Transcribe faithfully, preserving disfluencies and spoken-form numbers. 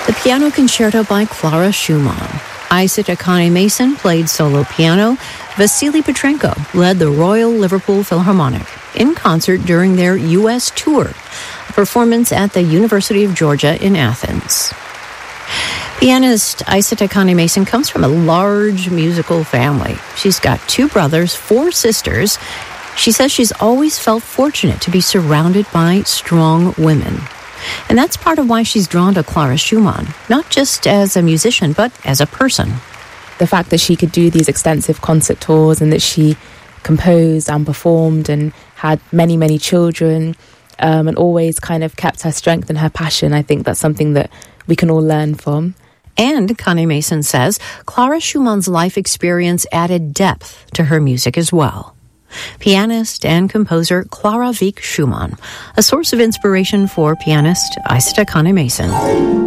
The Piano Concerto by Clara Schumann. Isata Connie-Mason played solo piano. Vasily Petrenko led the Royal Liverpool Philharmonic in concert during their U S tour, a performance at the University of Georgia in Athens. Pianist Isata Connie-Mason comes from a large musical family. She's got two brothers, four sisters. She says she's always felt fortunate to be surrounded by strong women. And that's part of why she's drawn to Clara Schumann, not just as a musician, but as a person. The fact that she could do these extensive concert tours and that she composed and performed and had many, many children um, and always kind of kept her strength and her passion, I think that's something that we can all learn from. And Connie-Mason says Clara Schumann's life experience added depth to her music as well. Pianist and composer Clara Wieck Schumann, a source of inspiration for pianist Isata Connie-Mason.